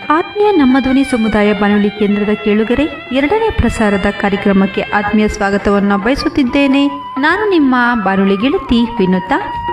ಆತ್ಮೀಯ ನಮ್ಮ ಧ್ವನಿ ಸಮುದಾಯ ಬಾನುಲಿ ಕೇಂದ್ರದ ಕೇಳುಗರೆ, ಎರಡನೇ ಪ್ರಸಾರದ ಕಾರ್ಯಕ್ರಮಕ್ಕೆ ಆತ್ಮೀಯ ಸ್ವಾಗತವನ್ನು ಬಯಸುತ್ತಿದ್ದೇನೆ. ನಾನು ನಿಮ್ಮ ಬಾನುಲಿ ಗೆಳತಿ ವಿನುತಾ.